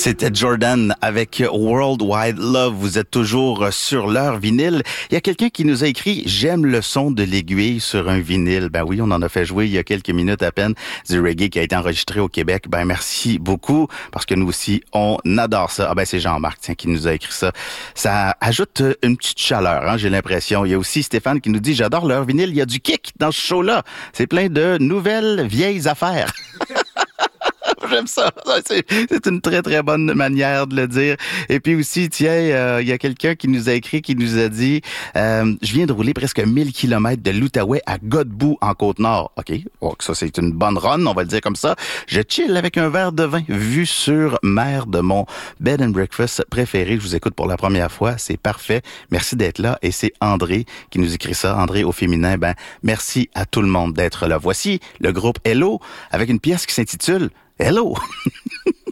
C'était Jordan avec World Wide Love. Vous êtes toujours sur leur vinyle. Il y a quelqu'un qui nous a écrit « J'aime le son de l'aiguille sur un vinyle ». Ben oui, on en a fait jouer il y a quelques minutes à peine du reggae qui a été enregistré au Québec. Ben merci beaucoup parce que nous aussi, on adore ça. Ah ben c'est Jean-Marc tiens, qui nous a écrit ça. Ça ajoute une petite chaleur, hein, j'ai l'impression. Il y a aussi Stéphane qui nous dit « J'adore leur vinyle, il y a du kick dans ce show-là. C'est plein de nouvelles vieilles affaires. » J'aime ça. C'est une très, très bonne manière de le dire. Et puis aussi, tiens, il y a quelqu'un qui nous a écrit, qui nous a dit je viens de rouler presque 1000 kilomètres de l'Outaouais à Godbout, en Côte-Nord. OK. Oh, ça, c'est une bonne run, on va le dire comme ça. Je chill avec un verre de vin, vue sur mer de mon bed and breakfast préféré. Je vous écoute pour la première fois. C'est parfait. Merci d'être là. Et c'est André qui nous écrit ça. André au féminin. Ben, merci à tout le monde d'être là. Voici le groupe Hello avec une pièce qui s'intitule Hello!